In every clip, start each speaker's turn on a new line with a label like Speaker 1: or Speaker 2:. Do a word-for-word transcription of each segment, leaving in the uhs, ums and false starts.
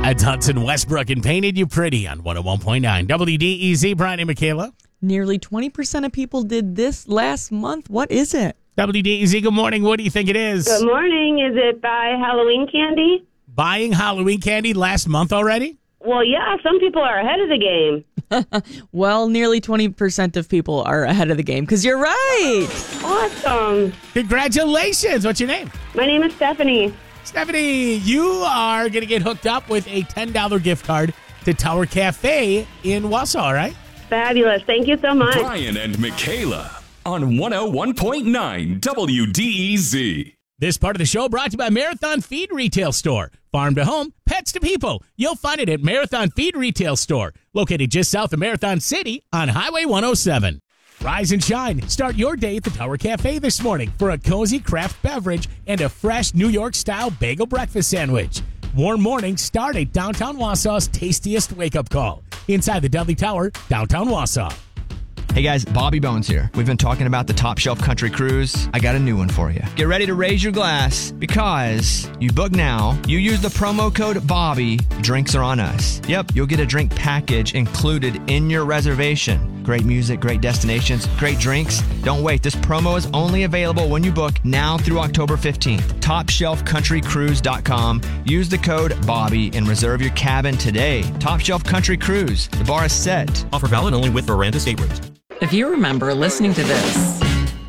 Speaker 1: That's Hudson Westbrook and Painted You Pretty on one oh one point nine W D E Z. Brian and Michaela.
Speaker 2: Nearly twenty percent of people did this last month. What is it?
Speaker 1: W D E Z, good morning. What do you think it is?
Speaker 3: Good morning. Is it buy Halloween candy?
Speaker 1: Buying Halloween candy last month already?
Speaker 3: Well, yeah, some people are ahead of the game.
Speaker 2: Well, nearly twenty percent of people are ahead of the game because you're right.
Speaker 3: Awesome.
Speaker 1: Congratulations. What's your name?
Speaker 3: My name is Stephanie.
Speaker 1: Stephanie, you are going to get hooked up with a ten dollars gift card to Tower Cafe in Wausau, all right?
Speaker 3: Fabulous. Thank you so much.
Speaker 4: Brian and Michaela on one oh one point nine W D E Z.
Speaker 1: This part of the show brought to you by Marathon Feed Retail Store. Farm to home, pets to people. You'll find it at Marathon Feed Retail Store, located just south of Marathon City on Highway one oh seven. Rise and shine. Start your day at the Tower Cafe this morning for a cozy craft beverage and a fresh New York-style bagel breakfast sandwich. Warm mornings start at downtown Wausau's tastiest wake-up call. Inside the Dudley Tower, downtown Wausau.
Speaker 5: Hey guys, Bobby Bones here. We've been talking about the Top Shelf Country Cruise. I got a new one for you. Get ready to raise your glass because you book now, you use the promo code Bobby, drinks are on us. Yep, you'll get a drink package included in your reservation. Great music, great destinations, great drinks. Don't wait. This promo is only available when you book now through October fifteenth. top shelf country cruise dot com. Use the code Bobby and reserve your cabin today. Top Shelf Country Cruise. The bar is set.
Speaker 6: Offer valid only with Miranda staterooms.
Speaker 2: If you remember listening to this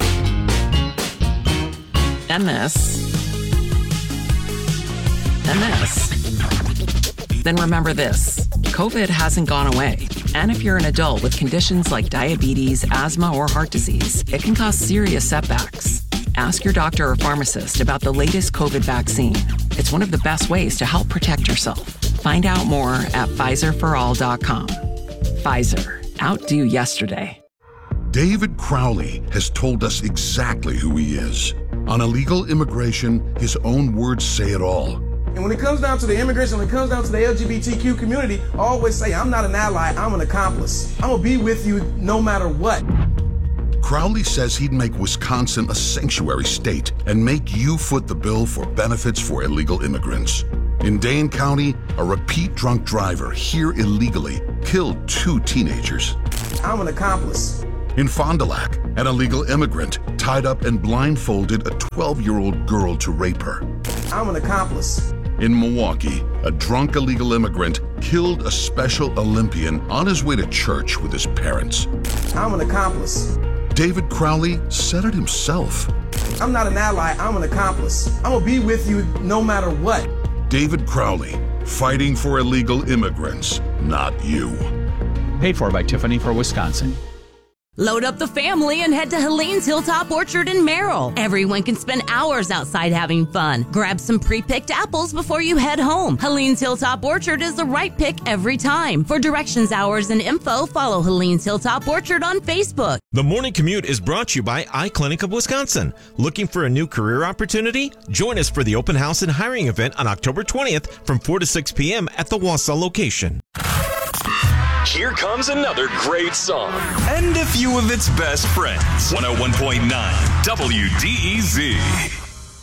Speaker 2: and this and this, then remember this. COVID hasn't gone away. And if you're an adult with conditions like diabetes, asthma, or heart disease, it can cause serious setbacks. Ask your doctor or pharmacist about the latest COVID vaccine. It's one of the best ways to help protect yourself. Find out more at Pfizer for all dot com. Pfizer. Outdo yesterday.
Speaker 7: David Crowley has told us exactly who he is. On illegal immigration, his own words say it all.
Speaker 8: And when it comes down to the immigration, when it comes down to the L G B T Q community, I always say, I'm not an ally, I'm an accomplice. I'm gonna be with you no matter what.
Speaker 7: Crowley says he'd make Wisconsin a sanctuary state and make you foot the bill for benefits for illegal immigrants. In Dane County, a repeat drunk driver here illegally killed two teenagers.
Speaker 8: I'm an accomplice.
Speaker 7: In Fond du Lac, an illegal immigrant tied up and blindfolded a twelve-year-old girl to rape her.
Speaker 8: I'm an accomplice.
Speaker 7: In Milwaukee, a drunk illegal immigrant killed a Special Olympian on his way to church with his parents.
Speaker 8: I'm an accomplice.
Speaker 7: David Crowley said it himself.
Speaker 8: I'm not an ally, I'm an accomplice. I'm gonna be with you no matter what.
Speaker 7: David Crowley, fighting for illegal immigrants, not you.
Speaker 9: Paid for by Tiffany for Wisconsin.
Speaker 10: Load up the family and head to Helene's Hilltop Orchard in Merrill. Everyone can spend hours outside having fun. Grab some pre-picked apples before you head home. Helene's Hilltop Orchard is the right pick every time. For directions, hours, and info, follow Helene's Hilltop Orchard on Facebook.
Speaker 6: The Morning Commute is brought to you by iClinic of Wisconsin. Looking for a new career opportunity? Join us for the open house and hiring event on October twentieth from four to six p.m. at the Wausau location.
Speaker 4: Here comes another great song. And a few of its best friends. one oh one point nine W D E Z.